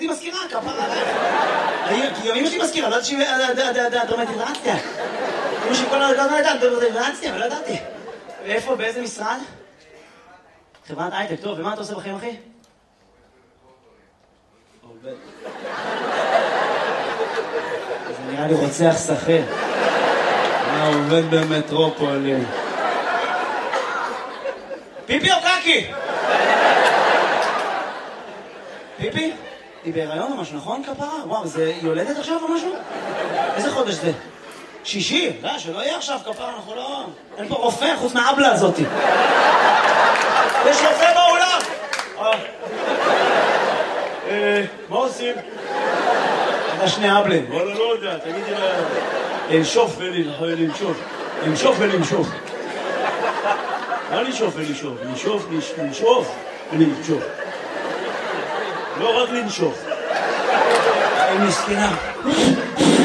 הייתי מזכירה, כפרה עלייך. כי אמא שלי מזכירה, לא ידעתי דרמטיזציה. אמא שלי כל הזמן הייתה דרמטיזציה, ולא ידעתי. ואיפה, באיזה משרד? חברת הייטק, טוב, ומה אתה עושה בחיים, אחי? עובד. זה נראה לי רוצח שכיר. עובד במטרופולין. פיפי או קקי? פיפי? היא בהיריון או משהו, נכון כפרה? וואו, זה יולדת עכשיו או משהו? איזה חודש זה? שישי? לא, שלא יהיה עכשיו כפרה, אנחנו לא... אין פה רופא חוץ מהאבלה הזאת. יש רופא באולם! מה עושים? אתה שני אבלים. וואלה, לא יודע, תגידי לה... לנשוף ולנשוף. לנשוף ולנשוף. מה לנשוף ולנשוף? לנשוף ולנשוף. לא רק לנשוף. היא מסכנה.